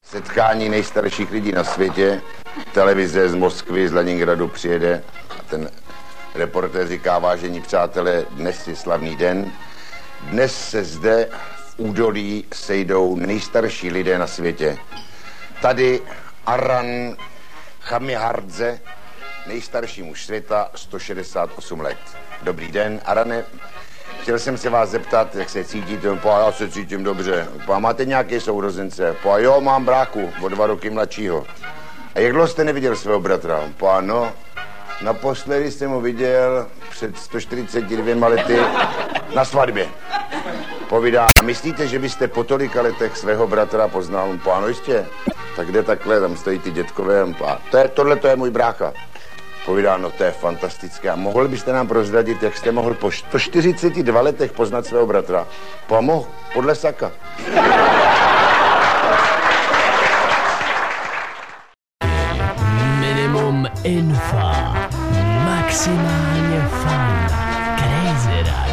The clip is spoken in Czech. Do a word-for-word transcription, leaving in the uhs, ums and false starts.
Setkání nejstarších lidí na světě. Televize z Moskvy, z Leningradu přijede a ten reportér říká: vážení přátelé, dnes je slavný den. Dnes se zde v údolí sejdou nejstarší lidé na světě. Tady Aran Chamihardze, nejstarší muž světa, sto šedesát osm let. Dobrý den, Arane. Chtěl jsem se vás zeptat, jak se cítíte. Pa, já se cítím dobře. Pa, máte nějaké sourozence? Pa, jo, mám bráchu, o dva roky mladšího. A jak dlouho jste neviděl svého bratra? Pa, no, naposledy jsem ho viděl před sto čtyřiceti dvěma lety na svatbě. Povídá: myslíte, že byste po tolika letech svého bratra poznal? Pa, no jistě. Tak jde takhle, tam stojí ty dětkové. Pa, to je, tohle to je můj brácha. Povídá: no to je fantastické. A mohl byste nám prozradit, jak jste mohl po sto čtyřiceti dvou letech poznat svého bratra? Pomohl, podle Saka. Minimum info, maximálně fun, crazy